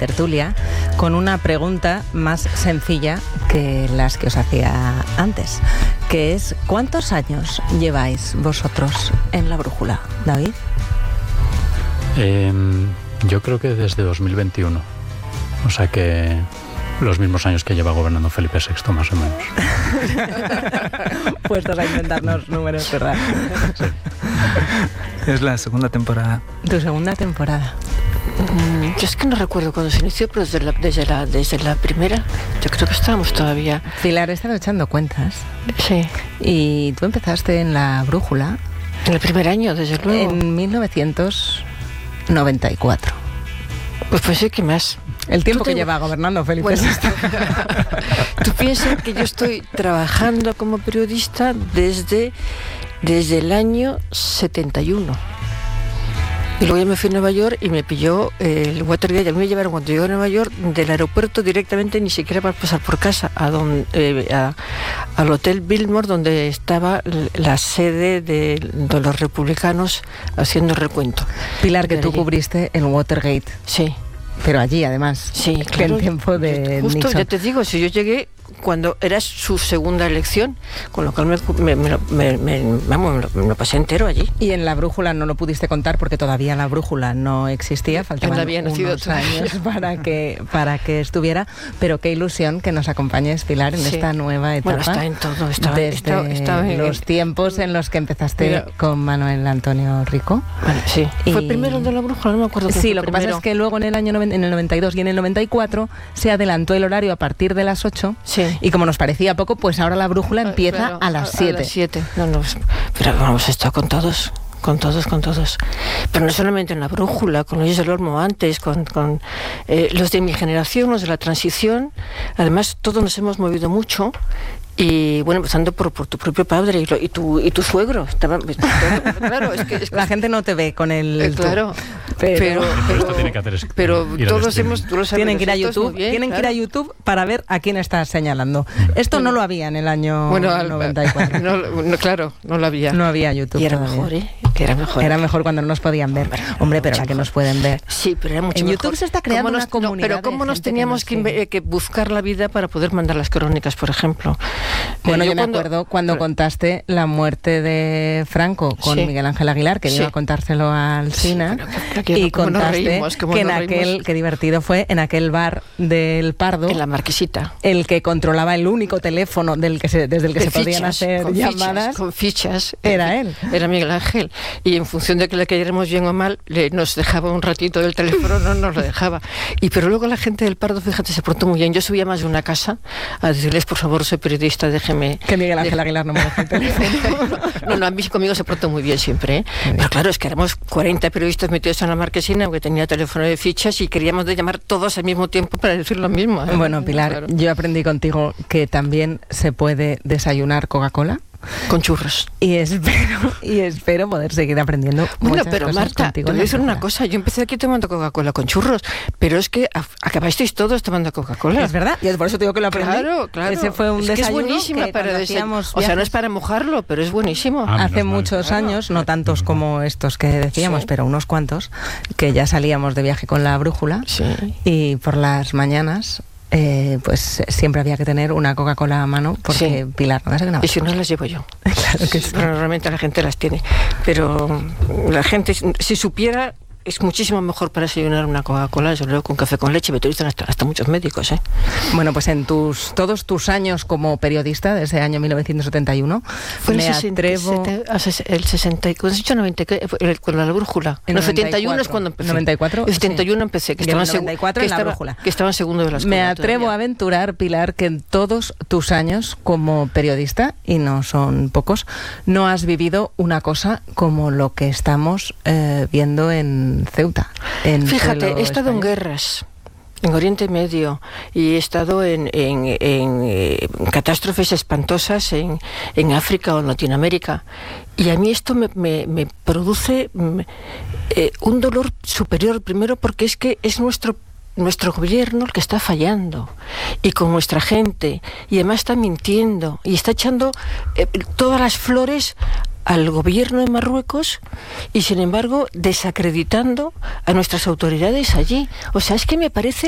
tertulia con una pregunta más sencilla que las que os hacía antes, que es: ¿cuántos años lleváis vosotros en La Brújula, David? Yo creo que desde 2021, o sea que los mismos años que lleva gobernando Felipe VI, más o menos. Puestos a inventarnos números, ¿verdad? Sí. Es la segunda temporada. Tu segunda temporada. Yo es que no recuerdo cuándo se inició, pero desde la primera, yo creo que estábamos todavía. Pilar, he estado echando cuentas. Sí. Y tú empezaste en La Brújula. En el primer año, desde luego. En 1994. Pues pensé que más. El tiempo que lleva gobernando Felipe VI. Tú piensas que yo estoy trabajando como periodista desde el año 71. Y luego ya me fui a Nueva York y me pilló el Watergate. A mí me llevaron, cuando llegué a Nueva York, del aeropuerto directamente, ni siquiera para pasar por casa, al Hotel Biltmore, donde estaba la sede de los republicanos haciendo recuento. Pilar, que tú cubriste el Watergate. Sí. Pero allí, además. Sí, claro. En tiempo de justo, Nixon. Ya te digo, si yo llegué cuando era su segunda elección, con lo cual me lo pasé entero allí. Y en La Brújula no lo pudiste contar porque todavía La Brújula no existía, faltaban unos años para que estuviera, pero qué ilusión que nos acompañes, Pilar, en esta nueva etapa. Bueno, está en todo, desde los tiempos en los que empezaste con Manuel Antonio Rico. Bueno, sí. ¿Fue primero el de La Brújula? No me acuerdo. Sí, lo que pasa es que luego en el año en el 92 y en el 94 se adelantó el horario a partir de las 8. Sí. Y como nos parecía poco, pues ahora La Brújula empieza a las 7. A las 7. No, pero vamos, esto con todos. Pero no solamente en La Brújula, con Luis del Olmo antes, con los de mi generación, los de la transición. Además, todos nos hemos movido mucho. Y bueno, empezando por tu propio padre y tu suegro. Claro, es que la gente no te ve con el... Claro. Pero esto tiene que hacer pero todos hemos... Tienen que ir a YouTube, que ir a YouTube para ver a quién estás señalando. Esto no lo había en el año 94. Claro, no lo había. No había YouTube. Y era todavía. mejor, Era mejor. Era mejor cuando no nos podían ver. Hombre, pero ahora que nos pueden ver. Sí, pero era mucho en mejor. YouTube se está creando una comunidad. Pero cómo nos teníamos que buscar la vida para poder mandar las crónicas, por ejemplo. Bueno, yo me acuerdo cuando contaste la muerte de Franco con Miguel Ángel Aguilar, que iba a contárselo a Alsina, y contaste que en aquel, qué divertido fue, en aquel bar del Pardo, en la Marquesita, el que controlaba el único teléfono desde el que se podían hacer llamadas, con fichas, era él. Era Miguel Ángel. Y en función de que le cayéramos bien o mal, nos dejaba un ratito del teléfono, no nos lo dejaba. Pero luego la gente del Pardo, fíjate, se portó muy bien. Yo subía más de una casa a decirles, por favor, soy periodista, déjeme... Que Miguel Ángel Aguilar no me deja el teléfono. No, a mí conmigo se portó muy bien siempre, Pero claro, es que éramos 40 periodistas metidos en la Marquesina, aunque tenía teléfono de fichas y queríamos llamar todos al mismo tiempo para decir lo mismo. Bueno, Pilar, yo aprendí contigo que también se puede desayunar Coca-Cola. Con churros. Y espero poder seguir aprendiendo muchas pero cosas Marta, contigo. te voy a decir una cosa. Yo empecé aquí tomando Coca-Cola con churros, pero es que acabasteis todos tomando Coca-Cola. Es verdad, y por eso te digo que lo aprendí. Claro. Ese fue un desayuno que es buenísima para desayunar. O sea, no es para mojarlo, pero es buenísimo. Hace muchos años, no tantos como estos que decíamos, pero unos cuantos, que ya salíamos de viaje con La Brújula, y por las mañanas... pues siempre había que tener una Coca-Cola a mano porque Pilar no desayunaba. Y si no las llevo yo. Claro que sí. Pero normalmente la gente las tiene. Pero la gente, si supiera, es muchísimo mejor para desayunar una Coca-Cola, yo creo, con café con leche. Me utilizan hasta muchos médicos, Bueno, pues en todos tus años como periodista, desde el año 1971, fue el 60, ¿cuándo has dicho 90? Con La Brújula. En el 71 es cuando empecé. 94. El 71 empecé, que estaba en La Brújula. Que estaba en segundo de la escuela. Me atrevo a aventurar, Pilar, que en todos tus años como periodista, y no son pocos, no has vivido una cosa como lo que estamos viendo en Ceuta. Fíjate, he estado en guerras, en Oriente Medio, y he estado en catástrofes espantosas en África o en Latinoamérica. Y a mí esto me produce un dolor superior, primero porque es que es nuestro gobierno el que está fallando, y con nuestra gente, y además está mintiendo y está echando todas las flores al gobierno de Marruecos y sin embargo desacreditando a nuestras autoridades allí. O sea, es que me parece